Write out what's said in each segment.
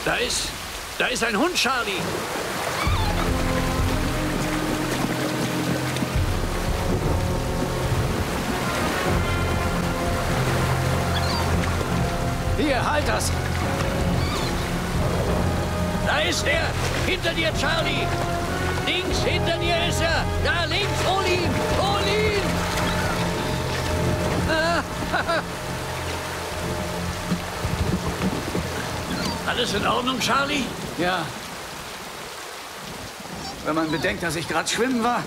Da ist ein Hund, Charlie. Hier, halt das! Da ist er! Hinter dir, Charlie! Links, hinter dir ist er! Da, links! Hol ihn! Hol ihn! Alles in Ordnung, Charlie? Ja. Wenn man bedenkt, dass ich gerade schwimmen war.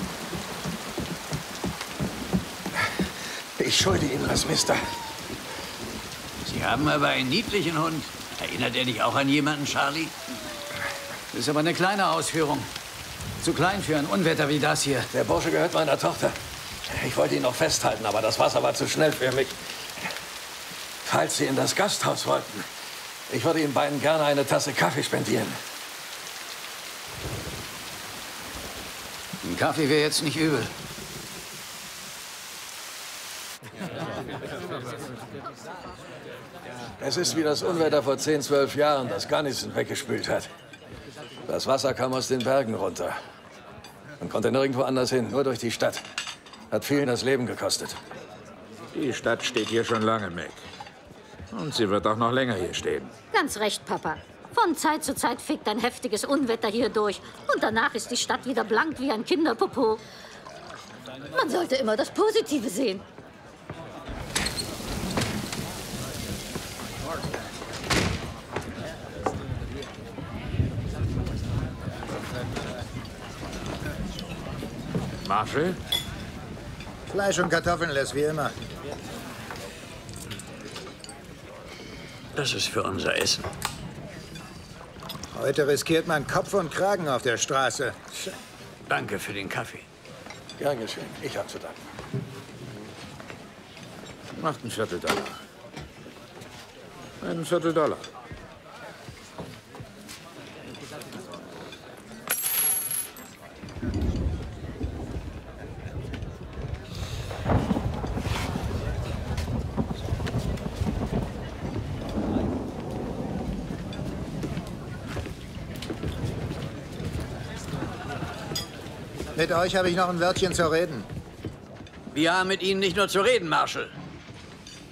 Ich schulde Ihnen was, Mister. Sie haben aber einen niedlichen Hund. Erinnert er dich auch an jemanden, Charlie? Das ist aber eine kleine Ausführung. Zu klein für ein Unwetter wie das hier. Der Bursche gehört meiner Tochter. Ich wollte ihn noch festhalten, aber das Wasser war zu schnell für mich. Falls Sie in das Gasthaus wollten, ich würde Ihnen beiden gerne eine Tasse Kaffee spendieren. Ein Kaffee wäre jetzt nicht übel. Es ist wie das Unwetter vor 10, 12 Jahren, das Gunnison weggespült hat. Das Wasser kam aus den Bergen runter. Man konnte nirgendwo anders hin, nur durch die Stadt. Hat vielen das Leben gekostet. Die Stadt steht hier schon lange, Mac. Und sie wird auch noch länger hier stehen. Ganz recht, Papa. Von Zeit zu Zeit fegt ein heftiges Unwetter hier durch. Und danach ist die Stadt wieder blank wie ein Kinderpopo. Man sollte immer das Positive sehen. Marshall? Fleisch und Kartoffeln, Les, wie immer. Das ist für unser Essen. Heute riskiert man Kopf und Kragen auf der Straße. Danke für den Kaffee. Gern geschehen. Ich habe zu danken. Macht $0,25. $0,25. Mit euch habe ich noch ein Wörtchen zu reden. Wir haben mit Ihnen nicht nur zu reden, Marshall.